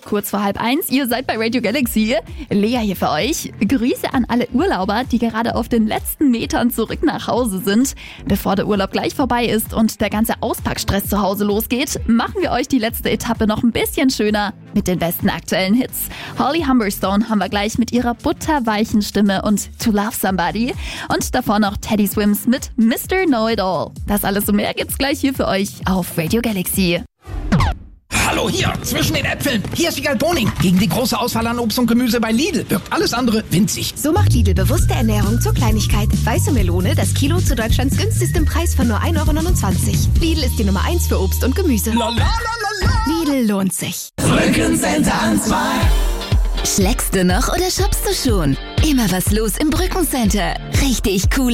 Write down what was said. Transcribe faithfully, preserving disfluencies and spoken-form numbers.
kurz vor halb eins. Ihr seid bei Radio Galaxy. Lea hier für euch. Grüße an alle Urlauber, die gerade auf den letzten Metern zurück nach Hause sind. Bevor der Urlaub gleich vorbei ist und der ganze Auspackstress zu Hause losgeht, machen wir euch die letzte Etappe noch ein bisschen schöner mit den besten aktuellen Hits. Holly Humberstone haben wir gleich mit ihrer butterweichen Stimme und To Love Somebody. Und davor noch Teddy Swims mit Mister Know-It-All. Das alles und mehr gibt's gleich hier für euch auf Radio Galaxy. Hallo hier, zwischen den Äpfeln. Hier ist Wiegald Boning. Gegen die große Auswahl an Obst und Gemüse bei Lidl wirkt alles andere winzig. So macht Lidl bewusste Ernährung zur Kleinigkeit. Weiße Melone, das Kilo zu Deutschlands günstigstem Preis von nur ein Euro neunundzwanzig. Lidl ist die Nummer eins für Obst und Gemüse. La, la, la, la, la. Lidl lohnt sich. Brückencenter an zwei. Schlägst du noch oder shoppst du schon? Immer was los im Brückencenter. Richtig cool.